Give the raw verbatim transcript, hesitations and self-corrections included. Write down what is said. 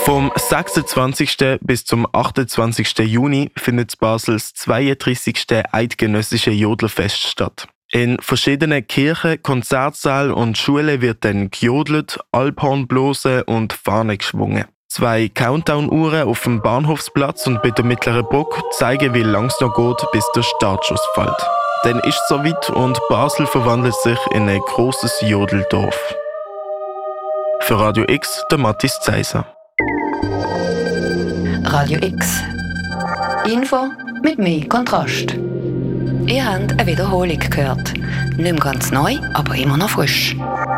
Vom sechsundzwanzigsten bis zum achtundzwanzigsten Juni findet in Basel das zweiunddreißigste Eidgenössische Jodlerfest statt. In verschiedenen Kirchen, Konzertsälen und Schulen wird dann gejodelt, Alphorn blosen und Fahne geschwungen. Zwei Countdown-Uhren auf dem Bahnhofsplatz und bei der Mittleren Brücke zeigen, wie lang es noch geht, bis der Startschuss fällt. Dann ist es soweit und Basel verwandelt sich in ein grosses Jodeldorf. Für Radio X, der Mathis Zeiser. Radio X. Info mit mehr Kontrast. Ihr habt eine Wiederholung gehört. Nicht mehr ganz neu, aber immer noch frisch.